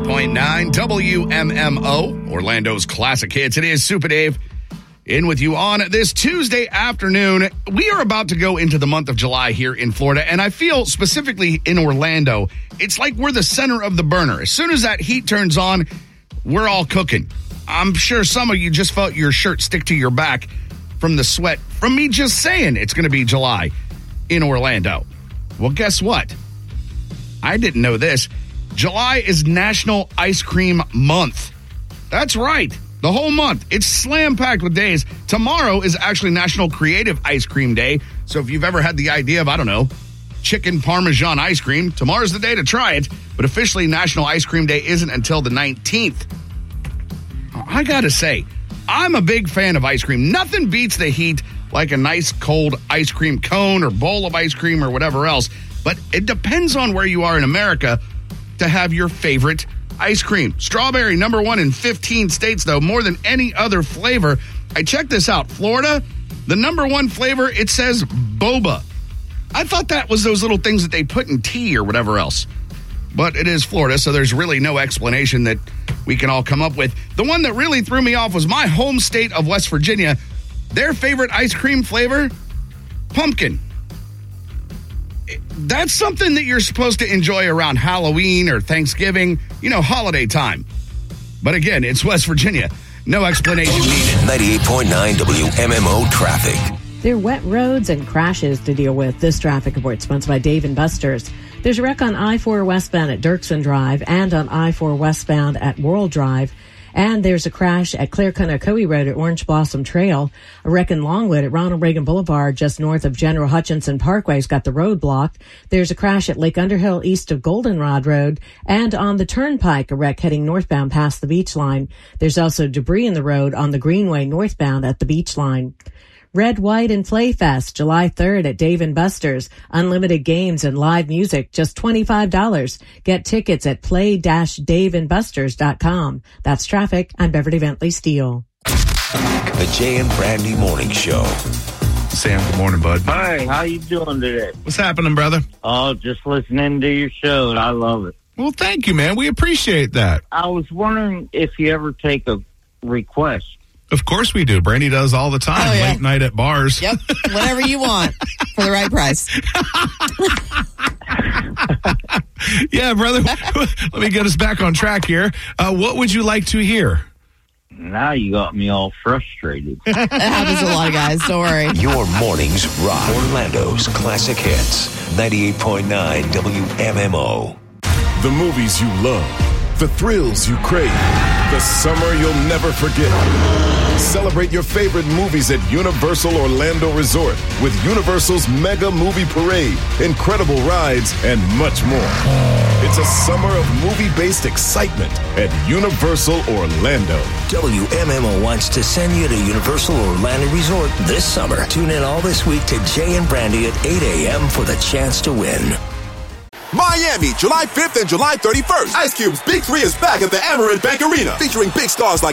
98.9 WMMO, Orlando's classic hits. It is Super Dave in with you on this Tuesday afternoon. We are about to go into the month of July here in Florida, and I feel specifically in Orlando, it's like we're the center of the burner. As soon as that heat turns on, we're all cooking. I'm sure some of you just felt your shirt stick to your back from the sweat from me just saying it's going to be July in Orlando. Well, guess what? I didn't know this. July is National Ice Cream Month. That's right. The whole month. It's slam-packed with days. Tomorrow is actually National Creative Ice Cream Day. So if you've ever had the idea of, I don't know, chicken Parmesan ice cream, tomorrow's the day to try it. But officially, National Ice Cream Day isn't until the 19th. I gotta say, I'm a big fan of ice cream. Nothing beats the heat like a nice cold ice cream cone or bowl of ice cream or whatever else. But it depends on where you are in America to have your favorite ice cream. Strawberry, number one in 15 states, though, more than any other flavor. I checked this out. Florida, the number one flavor, it says boba. I thought that was those little things that they put in tea or whatever else. But it is Florida, so there's really no explanation that we can all come up with. The one that really threw me off was my home state of West Virginia. Their favorite ice cream flavor, pumpkin. That's something that you're supposed to enjoy around Halloween or Thanksgiving, holiday time. But again, it's West Virginia. No explanation needed. 98.9 WMMO traffic. There are wet roads and crashes to deal with. This traffic report sponsored by Dave & Buster's. There's a wreck on I-4 westbound at Dirksen Drive and on I-4 westbound at World Drive. And there's a crash at Clare-Conocoe Road at Orange Blossom Trail. A wreck in Longwood at Ronald Reagan Boulevard just north of General Hutchinson Parkway's got the road blocked. There's a crash at Lake Underhill east of Goldenrod Road. And on the Turnpike, a wreck heading northbound past the beach line. There's also debris in the road on the Greenway northbound at the beach line. Red, White, and Play Fest, July 3rd at Dave & Buster's. Unlimited games and live music, just $25. Get tickets at play-daveandbusters.com. That's traffic. I'm Beverly Bentley Steele. The Jay and Brandy Morning Show. Sam, good morning, bud. Hi, how you doing today? What's happening, brother? Oh, just listening to your show. I love it. Well, thank you, man. We appreciate that. I was wondering if you ever take a request. Of course we do. Brandy does all the time. Oh, yeah. Late night at bars. Yep. Whatever you want for the right price. Yeah, brother. Let me get us back on track here. What would you like to hear? Now you got me all frustrated. That happens to a lot of guys. Don't worry. Your mornings rock. Orlando's classic hits. 98.9 WMMO. The movies you love. The thrills you crave. The summer you'll never forget. Celebrate your favorite movies at Universal Orlando Resort with Universal's Mega Movie Parade, incredible rides, and much more. It's a summer of movie-based excitement at Universal Orlando. WMMO wants to send you to Universal Orlando Resort this summer. Tune in all this week to Jay and Brandy at 8 a.m. for the chance to win. Miami, July 5th and July 31st. Ice Cube's Big 3 is back at the Amerant Bank Arena, featuring big stars like